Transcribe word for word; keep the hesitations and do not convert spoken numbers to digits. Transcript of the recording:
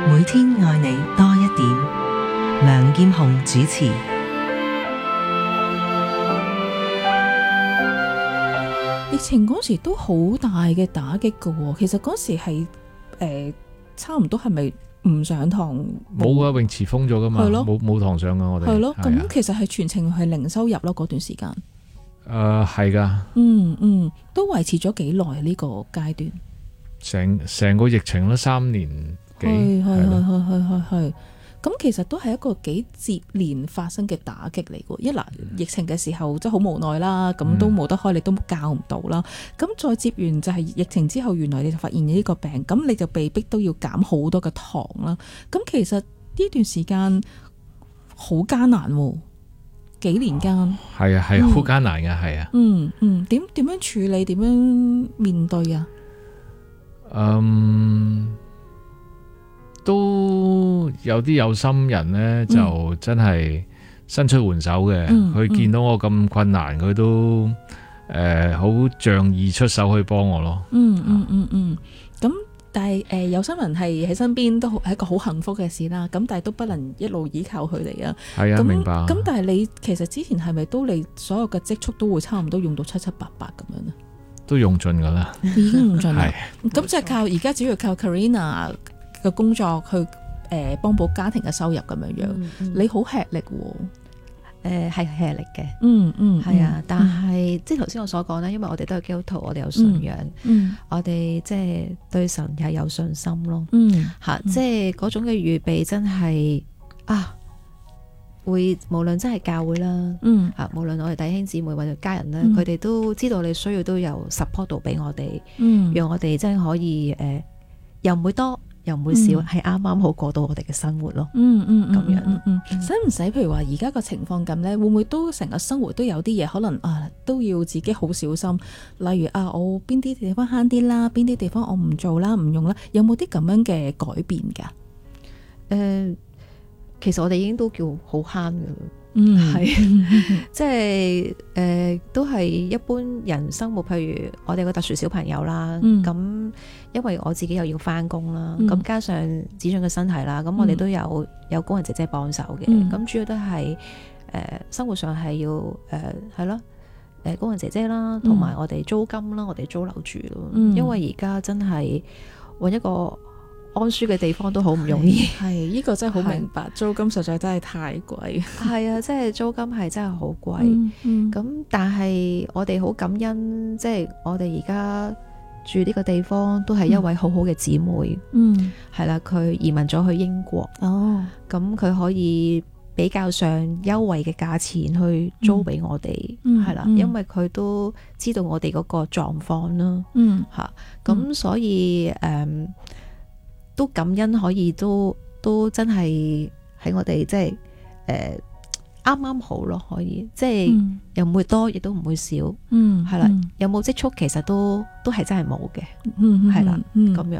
每天愛你多一點。梁劍虹主持。 疫情嗰時都好大嘅打擊㗎喎，其實嗰時係誒、呃、差唔多係咪唔上堂？ 冇啊，泳池封咗㗎嘛，冇冇堂上㗎我哋。 係咯，咁其實係全程係零收入咯嗰段時間。 誒係㗎。 嗯嗯，都維持咗幾耐呢個階段？ 成成個疫情都三年幾， 係係係咯。 係係係係。咁其實都係一個幾接連發生嘅打擊嚟嘅。一嗱疫情嘅時候真係好無奈啦，咁都冇得開，你都教唔到啦。咁再接完就係疫情之後，原來你就發現呢個病，咁你就被逼都要減好多嘅堂啦。咁其實呢段時間好艱難喎，幾年間。 係啊係好艱難嘅，係啊。 嗯嗯，點點樣處理？點樣面對啊？ 嗯。都有啲有心人呢，就真係伸出援手嘅。佢、嗯、見到我咁困難，佢都誒好、呃、仗義出手去幫我咯。 嗯嗯嗯嗯。咁、嗯嗯、但係誒、呃、有心人係喺身邊都係一個好幸福嘅事啦。咁但係都不能一路依靠佢哋啊。 係啊，明白。 咁但係你其實之前係咪都你所有嘅積蓄都會差唔多用到七七八八咁樣咧？都用盡㗎啦， 已經用盡啦。 係。 咁就係靠而家只要靠 Karina嘅工作去誒幫補家庭嘅收入咁樣樣，嗯嗯、你好吃力喎， 誒係吃力嘅， 嗯嗯， 係啊， 嗯、 但係、嗯、即係頭先我所講咧，因為我哋都係基督徒，我哋有信仰， 嗯， 我哋即係對神係有信心咯， 嗯嚇，即係嗰種嘅預備真係啊，會無論真係教會啦， 嗯嚇，無論我哋弟兄姊妹或者家人咧，佢哋、嗯、都知道你需要都有 support 到俾我哋，嗯，讓我哋真係可以誒、呃，又唔會多。又唔會少，係啱啱好過到我哋嘅生活咯。 嗯嗯咁樣， 嗯嗯，使唔使譬如話而家個情況咁呢？會唔會都成個生活都有啲嘢可能啊都要自己好小心？例如啊，我邊啲地方慳啲啦，邊啲地方我唔做啦，唔用啦，有冇啲咁樣嘅改變㗎？誒、 呃，其實我哋已經都叫好慳㗎。 嗯， 係，即係誒、呃，都係一般人生活。譬如我哋個特殊小朋友啦，咁、嗯、因為我自己又要翻工啦，咁、嗯、加上子俊嘅身體啦，咁我哋都有、嗯、有工人姐姐幫手嘅。咁、嗯、主要都係誒、呃、生活上係要誒係咯，誒、呃、工人姐姐啦，同埋我哋租金啦，我哋租樓住咯。嗯、因為而家真係搵一個安舒嘅地方都好唔容易， 係呢、呢個真係好明白，租金實在真係太貴。 係啊，即係租金係真係好貴。咁、 嗯嗯、 但係我哋好感恩，即係我哋而家住呢個地方都係一位好好嘅姊妹。嗯，係啦，佢移民咗去英國。哦，咁佢可以比較上優惠嘅價錢去租俾我哋。係啦、嗯，因為佢都知道我哋嗰個狀況啦。嗯，吓，咁所以誒。嗯都感恩可以都都真係喺我哋即係誒啱啱好咯，可以即係、嗯、又唔會多，亦都唔會少，嗯係啦，有冇積蓄其實都都係真係冇嘅，嗯係啦，咁樣